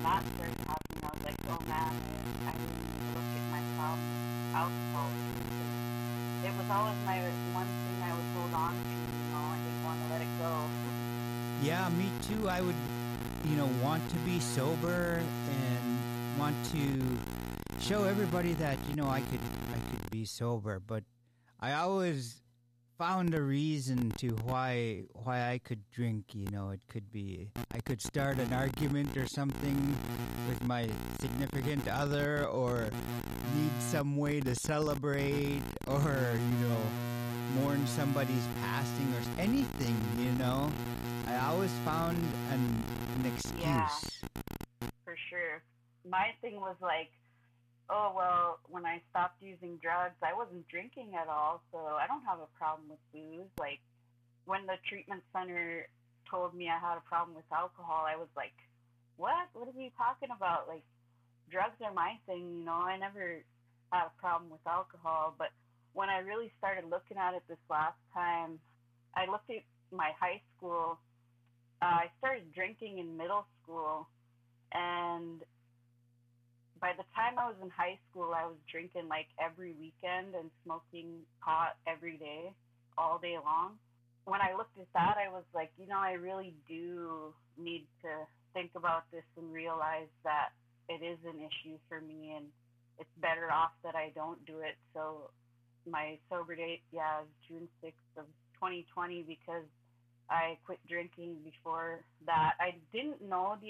that started happening, I was like, oh man, I really need to look at my problem with alcohol because it was always my one thing I would hold on to. I didn't want to let it go. Yeah, me too. I would, want to be sober and want to show everybody that, I could be sober, but I always found a reason to why I could drink. It could be I could start an argument or something with my significant other, or need some way to celebrate, or mourn somebody's passing, or anything. I always found an Yeah, excuse. for sure. My thing was like, oh, well, when I stopped using drugs, I wasn't drinking at all, so I don't have a problem with booze. Like, when the treatment center told me I had a problem with alcohol, I was like, what? What are you talking about? Like, drugs are my thing. I never had a problem with alcohol. But when I really started looking at it this last time, I looked at my high school. I started drinking in middle school, and by the time I was in high school, I was drinking like every weekend and smoking pot every day, all day long. When I looked at that, I was like, I really do need to think about this and realize that it is an issue for me, and it's better off that I don't do it. So my sober date, yeah, is June 6th of 2020 because I quit drinking before that. I didn't know the